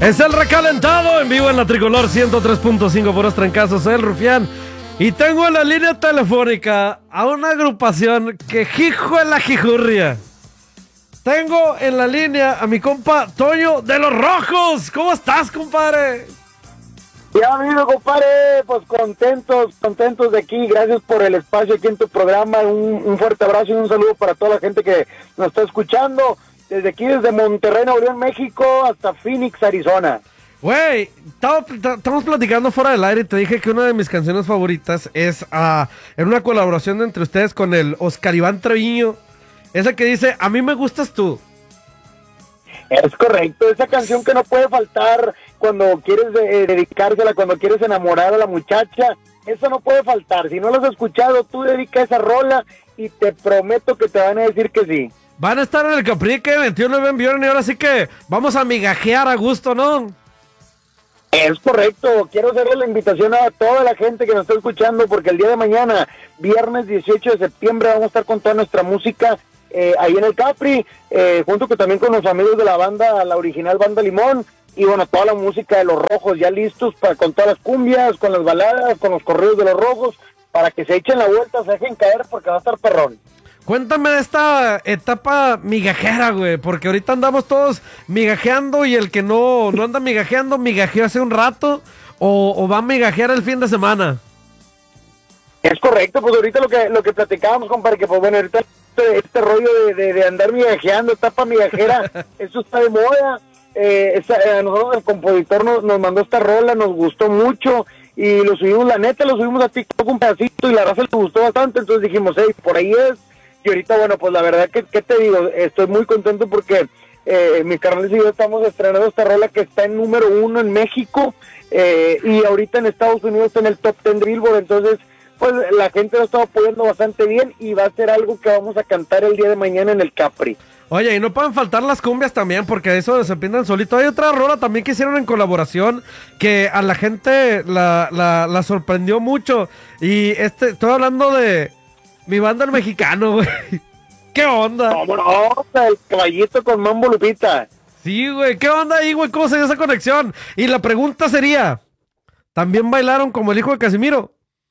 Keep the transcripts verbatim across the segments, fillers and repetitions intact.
Es el recalentado en vivo en la Tricolor ciento tres punto cinco puros trancazos. Soy el Rufián y tengo en la línea telefónica a una agrupación que hijo en la jijurria. Tengo en la línea a mi compa Toño de los Rojos. ¿Cómo estás, compadre? Ya, amigo, compadre, pues contentos, contentos de aquí. Gracias por el espacio aquí en tu programa. Un, un fuerte abrazo y un saludo para toda la gente que nos está escuchando. Desde aquí, desde Monterrey, Nuevo León, México, hasta Phoenix, Arizona. Güey, estamos platicando fuera del aire y te dije que una de mis canciones favoritas es uh, en una colaboración entre ustedes con el Oscar Iván Treviño. Esa que dice, a mí me gustas tú. Es correcto, esa canción que no puede faltar cuando quieres eh, dedicársela, cuando quieres enamorar a la muchacha. Eso no puede faltar. Si no lo has escuchado, tú dedica esa rola y te prometo que te van a decir que sí. Van a estar en el Caprique veintiuno de viernes y ahora sí que vamos a migajear a gusto, ¿no? Es correcto, quiero hacerle la invitación a toda la gente que nos está escuchando porque el día de mañana, viernes dieciocho de septiembre, vamos a estar con toda nuestra música eh, ahí en el Capri, eh, junto que también con los amigos de la banda, la original Banda Limón, y bueno, toda la música de Los Rojos ya listos para con todas las cumbias, con las baladas, con los corridos de Los Rojos, para que se echen la vuelta, se dejen caer porque va a estar perrón. Cuéntame de esta etapa migajera, güey, porque ahorita andamos todos migajeando y el que no, no anda migajeando, migajeó hace un rato o, o va a migajear el fin de semana. Es correcto, pues ahorita lo que lo que platicábamos, compadre, que pues bueno, ahorita este, este rollo de, de, de andar migajeando, etapa migajera, eso está de moda. Eh, esa, eh, a nosotros el compositor nos, nos mandó esta rola, nos gustó mucho y lo subimos, la neta, lo subimos a TikTok un pedacito y la raza le gustó bastante, entonces dijimos, hey, por ahí es. Y ahorita, bueno, pues la verdad que, ¿qué te digo? Estoy muy contento porque eh, mis carnales y yo estamos estrenando esta rola que está en número uno en México eh, y ahorita en Estados Unidos está en el top ten de Billboard, entonces pues la gente lo está apoyando bastante bien y va a ser algo que vamos a cantar el día de mañana en el Capri. Oye, y no pueden faltar las cumbias también, porque eso se pintan solito. Hay otra rola también que hicieron en colaboración que a la gente la, la, la sorprendió mucho. Y este, estoy hablando de mi banda el mexicano, güey. ¿Qué onda? ¿Cómo no? El caballito con Mambo Lupita. Sí, güey. ¿Qué onda ahí, güey? ¿Cómo se dio esa conexión? Y la pregunta sería, ¿también bailaron como el hijo de Casimiro?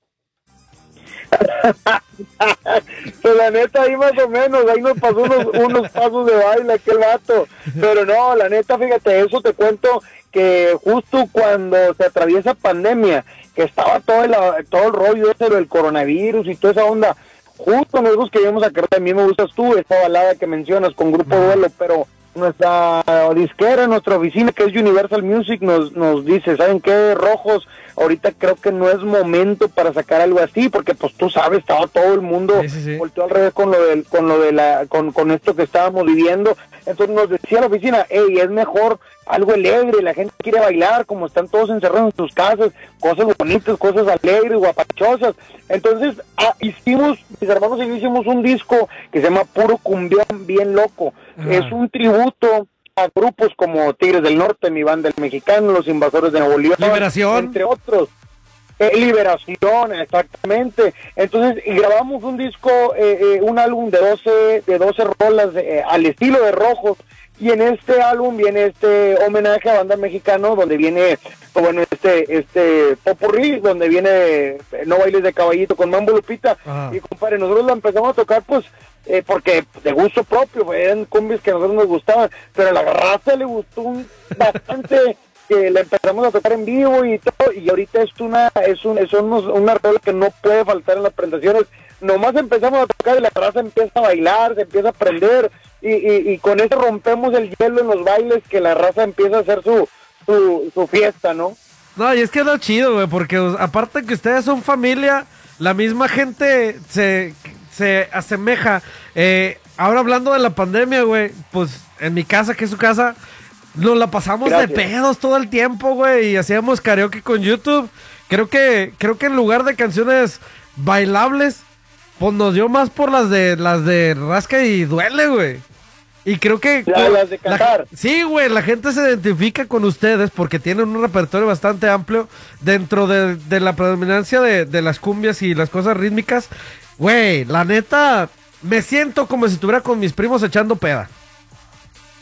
Pues la neta ahí más o menos, ahí nos pasó unos, unos pasos de baile aquel vato, pero no, la neta, fíjate, eso te cuento que justo cuando se atraviesa pandemia, que estaba todo el, todo el rollo ese del coronavirus y toda esa onda, justo nosotros queríamos sacar, también me gustas tú, esta balada que mencionas con Grupo Duelo, pero nuestra disquera, nuestra oficina que es Universal Music nos, nos dice, ¿saben qué, Rojos? Ahorita creo que no es momento para sacar algo así, porque pues tú sabes, estaba todo el mundo sí, sí, sí. volteó al revés con lo del, con lo de la, con, con esto que estábamos viviendo, entonces nos decía la oficina, hey, es mejor algo alegre, la gente quiere bailar, como están todos encerrados en sus casas, cosas bonitas, cosas alegres, guapachosas, entonces ah, hicimos, mis hermanos y yo hicimos un disco que se llama Puro Cumbión Bien Loco, ah. Es un tributo a grupos como Tigres del Norte, mi banda el mexicano, Los Invasores de Nuevo León, Liberación, entre otros. Eh, Liberación, exactamente. Entonces, y grabamos un disco, eh, eh, un álbum de doce, de doce rolas eh, al estilo de Rojos, y en este álbum viene este homenaje a banda mexicano, donde viene, pues bueno, este este popurrí, donde viene eh, No Bailes de Caballito con Mambo Lupita. Ajá. Y compadre, nosotros la empezamos a tocar, pues, eh, porque de gusto propio, eran cumbias que a nosotros nos gustaban, pero a la raza le gustó un, bastante que la empezamos a tocar en vivo y todo, y ahorita es una es un es unos, una rola que no puede faltar en las presentaciones. Nomás empezamos a tocar y la raza empieza a bailar, se empieza a prender, y, y, y con eso rompemos el hielo en los bailes, que la raza empieza a hacer su, su, su fiesta, ¿no? No, y es que es lo chido, güey, porque aparte que ustedes son familia, la misma gente se, se asemeja. Eh, ahora hablando de la pandemia, güey, pues en mi casa, que es su casa, nos la pasamos Gracias. de pedos todo el tiempo, güey, y hacíamos karaoke con YouTube. Creo que, creo que en lugar de canciones bailables, pues nos dio más por las de las de Rasca y Duele, güey. Y creo que... Ya, las de cantar. La, sí, güey, la gente se identifica con ustedes porque tienen un repertorio bastante amplio dentro de, de la predominancia de, de las cumbias y las cosas rítmicas. Güey, la neta, me siento como si estuviera con mis primos echando peda.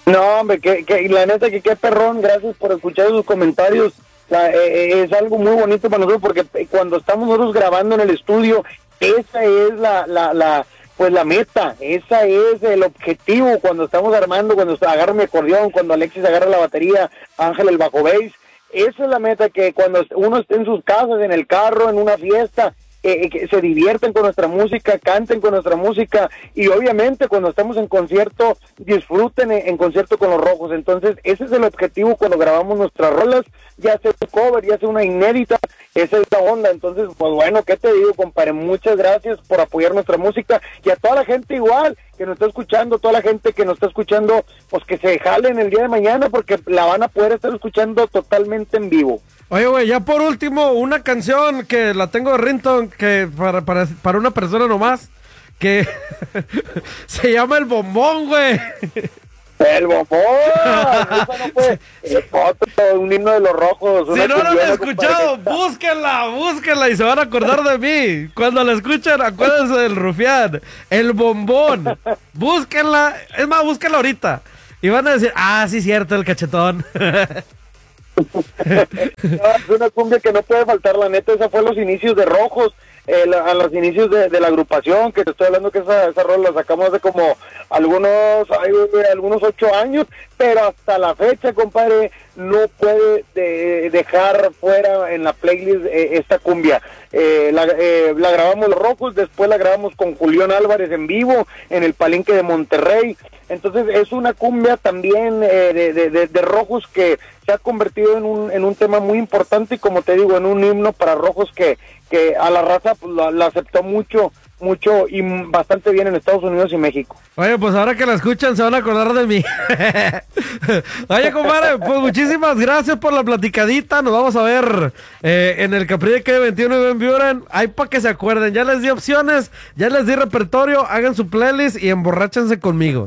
No, hombre, que, que la neta que qué perrón, gracias por escuchar sus comentarios. La, eh, es algo muy bonito para nosotros porque cuando estamos nosotros grabando en el estudio, esa es la, la, la pues la meta, esa es el objetivo cuando estamos armando, cuando agarro mi acordeón, cuando Alexis agarra la batería, Ángel el bajo bass. Esa es la meta, que cuando uno esté en sus casas, en el carro, en una fiesta, eh, que se divierten con nuestra música, canten con nuestra música, y obviamente cuando estamos en concierto, disfruten en, en concierto con los Rojos. Entonces ese es el objetivo cuando grabamos nuestras rolas, ya sea un cover, ya sea una inédita, esa es la onda. Entonces, pues bueno, ¿qué te digo, compadre? Muchas gracias por apoyar nuestra música, y a toda la gente igual que nos está escuchando, toda la gente que nos está escuchando, pues que se jalen el día de mañana, porque la van a poder estar escuchando totalmente en vivo. Oye, güey, ya por último, una canción que la tengo de ringtone, que para, para, para una persona nomás, que se llama El Bombón, güey. El Bombón, eso no fue otro, un himno de los Rojos. Si no lo han escuchado, búsquenla, búsquenla y se van a acordar de mí. Cuando la escuchen, acuérdense del Rufián. El Bombón, búsquenla, es más, búsquenla ahorita. Y van a decir, ah, sí, cierto, el cachetón. No, es una cumbia que no puede faltar, la neta. Esa fue los inicios de Rojos, eh, la, a los inicios de, de la agrupación, que te estoy hablando que esa, esa rola la sacamos hace como algunos ay, algunos ocho años, pero hasta la fecha, compadre, no puede de, dejar fuera en la playlist eh, esta cumbia. Eh, la, eh, la grabamos los Rojos, después la grabamos con Julián Álvarez en vivo en el Palenque de Monterrey. Entonces es una cumbia también eh, de, de, de, de Rojos que se ha convertido en un, en un tema muy importante, y como te digo, en un himno para Rojos que, que a la raza pues, la, la aceptó mucho, mucho y bastante bien en Estados Unidos y México. Oye, pues ahora que la escuchan se van a acordar de mí. Oye, compadre, pues muchísimas gracias por la platicadita. Nos vamos a ver eh, en el Capri de K veintiuno y Ben Buren. Ahí para que se acuerden. Ya les di opciones, ya les di repertorio. Hagan su playlist y emborráchense conmigo.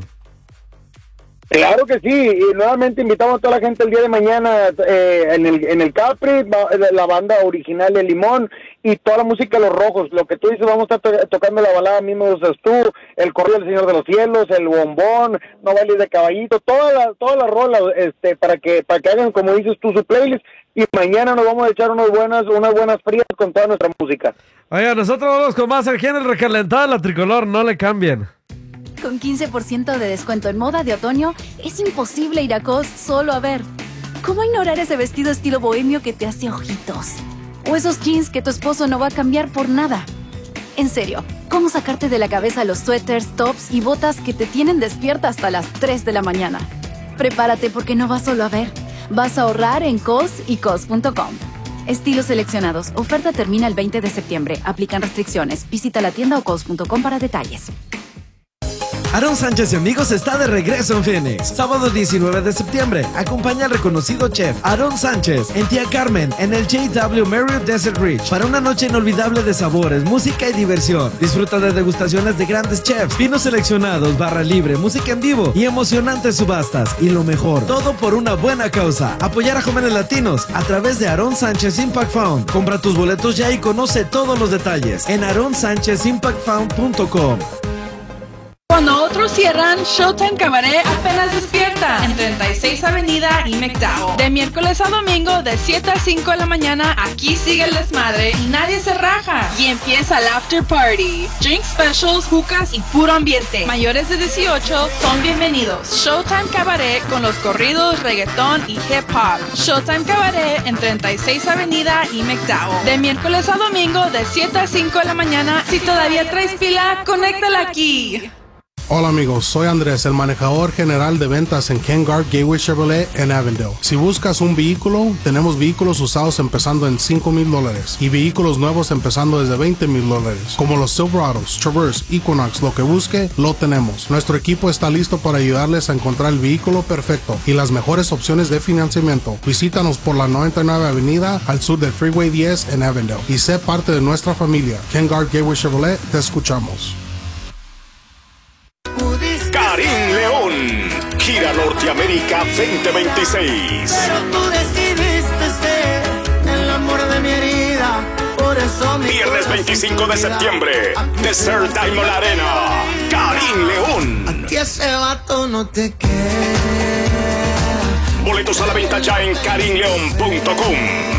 Claro que sí, y nuevamente invitamos a toda la gente el día de mañana eh, en el en el Capri, la banda original de Limón y toda la música de los Rojos. Lo que tú dices, vamos a estar to tocando la balada A mí me gustas tú, el corrido del Señor de los Cielos, el Bombón, No bailes de caballito, todas las todas las rolas, este, para que para que hagan, como dices tú, su playlist, y mañana nos vamos a echar unas buenas unas buenas frías con toda nuestra música. Oiga, nosotros vamos con más aquí en el Recalentado de la Tricolor, no le cambien. Con quince por ciento de descuento en moda de otoño, es imposible ir a Cos solo a ver. ¿Cómo ignorar ese vestido estilo bohemio que te hace ojitos? O esos jeans que tu esposo no va a cambiar por nada. En serio, ¿cómo sacarte de la cabeza los suéteres, tops y botas que te tienen despierta hasta las tres de la mañana? Prepárate porque no vas solo a ver. Vas a ahorrar en Cos y Cos punto com. Estilos seleccionados. Oferta termina el veinte de septiembre. Aplican restricciones. Visita la tienda o Cos punto com para detalles. Aarón Sánchez y amigos está de regreso en Phoenix. Sábado diecinueve de septiembre. Acompaña al reconocido chef Aarón Sánchez en Tía Carmen en el J W Marriott Desert Ridge para una noche inolvidable de sabores, música y diversión. Disfruta de degustaciones de grandes chefs, vinos seleccionados, barra libre, música en vivo y emocionantes subastas. Y lo mejor, todo por una buena causa. Apoyar a jóvenes latinos a través de Aarón Sánchez Impact Fund. Compra tus boletos ya y conoce todos los detalles en aarón sánchez impact fund punto com. Cuando otros cierran, Showtime Cabaret apenas despierta en treinta y seis Avenida y McDowell. De miércoles a domingo, de siete a cinco de la mañana, aquí sigue el desmadre y nadie se raja. Y empieza el after party. Drink specials, jucas y puro ambiente. Mayores de dieciocho son bienvenidos. Showtime Cabaret con los corridos, reggaetón y hip hop. Showtime Cabaret en treinta y seis Avenida y McDowell. De miércoles a domingo, de siete a cinco de la mañana. Si todavía traes pila, conéctala aquí. Hola amigos, soy Andrés, el manejador general de ventas en Ken Garff Gateway Chevrolet en Avondale. Si buscas un vehículo, tenemos vehículos usados empezando en cinco mil dólares y vehículos nuevos empezando desde veinte mil dólares, como los Silverados, Traverse, Equinox, lo que busque, lo tenemos. Nuestro equipo está listo para ayudarles a encontrar el vehículo perfecto y las mejores opciones de financiamiento. Visítanos por la noventa y nueve Avenida al sur del Freeway diez en Avondale y sé parte de nuestra familia. Ken Garff Gateway Chevrolet, te escuchamos. Karim León, gira Norteamérica veinte veintiséis. Pero tú decidiste ser el amor de mi herida, por eso mi Viernes veintiocho veinticinco de septiembre, Desert Diamond Arena, Karim León. A ti ese vato no te queda. Boletos a la venta ya en karim león punto com.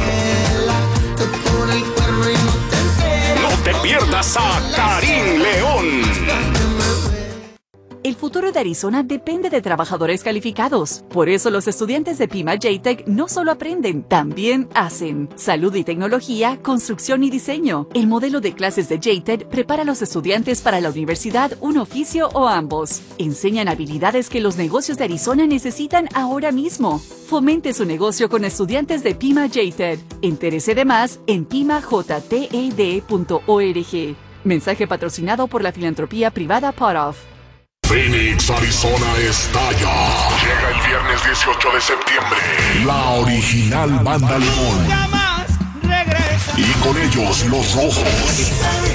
No te pierdas a Karim León. El futuro de Arizona depende de trabajadores calificados. Por eso los estudiantes de Pima J-Tech no solo aprenden, también hacen. Salud y tecnología, construcción y diseño. El modelo de clases de J-Tech prepara a los estudiantes para la universidad, un oficio o ambos. Enseñan habilidades que los negocios de Arizona necesitan ahora mismo. Fomente su negocio con estudiantes de Pima J-Tech. Entérese de más en pima j t e d punto org. Mensaje patrocinado por la filantropía privada Potoff. Phoenix, Arizona estalla. Llega el viernes dieciocho de septiembre. La original Banda Limón. Y con ellos los Rojos.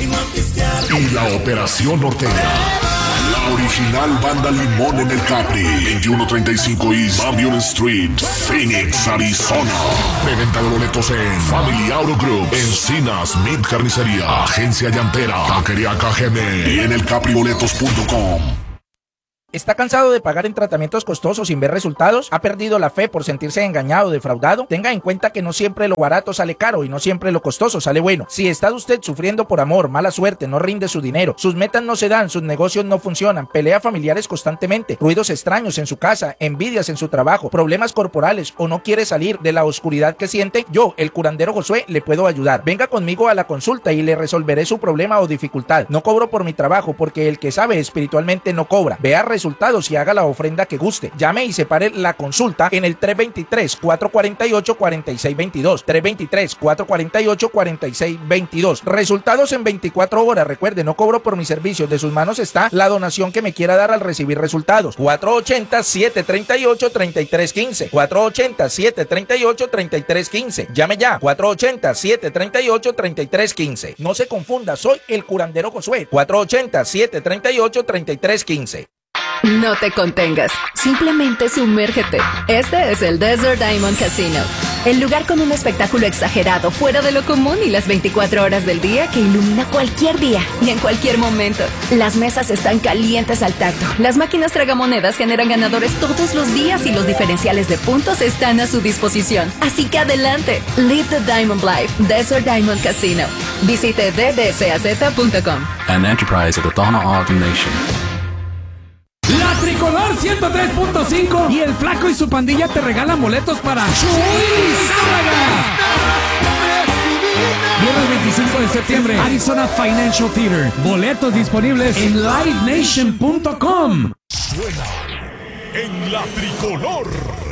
Y la Operación Norteña. La original Banda Limón en el Capri. veintiuno treinta y cinco East Babylon Street, Phoenix, Arizona. Preventa de boletos en Family Auto Group, Encinas, Mid Carnicería, Agencia Llantera, Taquería K G M y en el capri boletos punto com. ¿Está cansado de pagar en tratamientos costosos sin ver resultados? ¿Ha perdido la fe por sentirse engañado o defraudado? Tenga en cuenta que no siempre lo barato sale caro y no siempre lo costoso sale bueno. Si está usted sufriendo por amor, mala suerte, no rinde su dinero, sus metas no se dan, sus negocios no funcionan, pelea familiares constantemente, ruidos extraños en su casa, envidias en su trabajo, problemas corporales o no quiere salir de la oscuridad que siente, yo, el curandero Josué, le puedo ayudar. Venga conmigo a la consulta y le resolveré su problema o dificultad. No cobro por mi trabajo porque el que sabe espiritualmente no cobra. Vea resultados y haga la ofrenda que guste. Llame y separe la consulta en el tres veintitrés, cuatro cuarenta y ocho, cuarenta y seis veintidós. tres veintitrés, cuatro cuarenta y ocho, cuarenta y seis veintidós. Resultados en veinticuatro horas. Recuerde, no cobro por mis servicios. De sus manos está la donación que me quiera dar al recibir resultados. cuatro ochenta, siete treinta y ocho, treinta y tres quince. cuatro ochenta, siete treinta y ocho, treinta y tres quince. Llame ya. cuatro ochenta, siete treinta y ocho, treinta y tres quince. No se confunda, soy el curandero Josué. cuatro ochenta, siete treinta y ocho, treinta y tres quince. No te contengas, simplemente sumérgete. Este es el Desert Diamond Casino, el lugar con un espectáculo exagerado, fuera de lo común y las veinticuatro horas del día que ilumina cualquier día y en cualquier momento. Las mesas están calientes al tacto, las máquinas tragamonedas generan ganadores todos los días y los diferenciales de puntos están a su disposición. Así que adelante, live the Diamond Life, Desert Diamond Casino. Visite d d c a z punto com. An enterprise of the Donna Ogden Nation. La Tricolor ciento tres punto cinco y el Flaco y su pandilla te regalan boletos para Chuy Zárraga. Viernes veinticinco de septiembre, Arizona Financial Theater. Boletos disponibles en live nation punto com. Suena en La Tricolor.